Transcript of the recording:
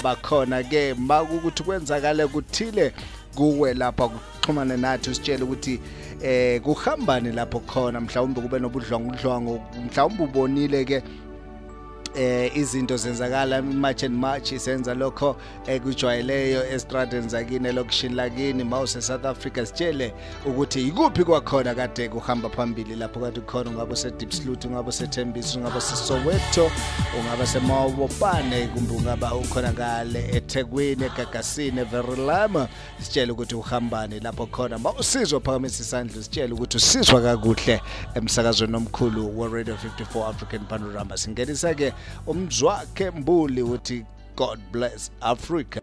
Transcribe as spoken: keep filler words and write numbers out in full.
bakhona ke makukuthi kwenzakala kuthile kuwe lapha kuxhumane nathi usitshele ukuthi eh kuhambani lapho khona mhlawumbe kube nobudlongudlongo mhlawumbe ubonile ke eh izinto zenzakala match and match isenza lokho ekujwayeleyo estradeni zakini lokushini lakini mawuse South Africa sitshele ukuthi ikuphi kwakhona kade kuhamba phambili lapho kade khona ungaba se Diepsloot ungaba se Thembisa ungaba se Soweto ungaba se Mawopane kumbe ungaba ukhona ngale eThekwini eGagasini Verilama sitshele ukuthi uhambani lapho khona mawusizwa phakamisa isandla sitshele ukuthi usizwa kakuhle emsakazweni omkhulu wa Radio fifty-four African Panorama singenisa ke umzwakhe Mbuli uthi God bless Africa.